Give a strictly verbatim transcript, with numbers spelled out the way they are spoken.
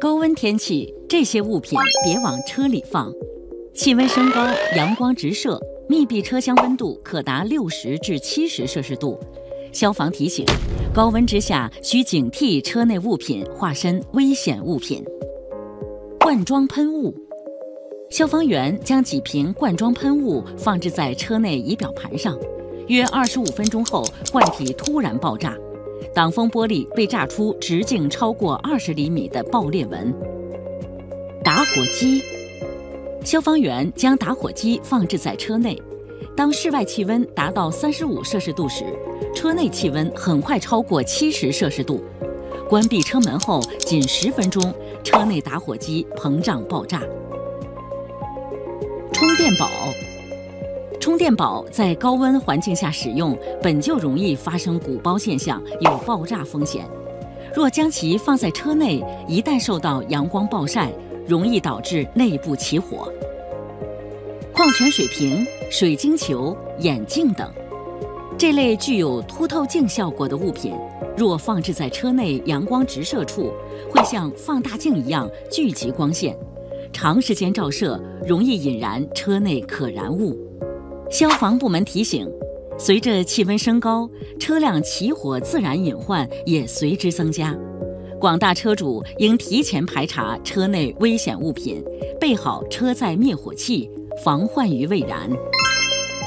高温天气，这些物品别往车里放。气温升高，阳光直射，密闭车厢温度可达六十至七十摄氏度。消防提醒：高温之下需警惕车内物品化身危险物品。罐装喷雾，消防员将几瓶罐装喷雾放置在车内仪表盘上，约二十五分钟后，罐体突然爆炸。挡风玻璃被炸出直径超过二十厘米的爆裂纹。打火机，消防员将打火机放置在车内，当室外气温达到三十五摄氏度时，车内气温很快超过七十摄氏度。关闭车门后仅十分钟，车内打火机膨胀爆炸。充电宝，充电宝在高温环境下使用，本就容易发生鼓包现象，有爆炸风险。若将其放在车内，一旦受到阳光暴晒，容易导致内部起火。矿泉水瓶、水晶球、眼镜等，这类具有凸透镜效果的物品，若放置在车内阳光直射处，会像放大镜一样聚集光线，长时间照射容易引燃车内可燃物。消防部门提醒，随着气温升高，车辆起火自燃隐患也随之增加。广大车主应提前排查车内危险物品，备好车载灭火器，防患于未然。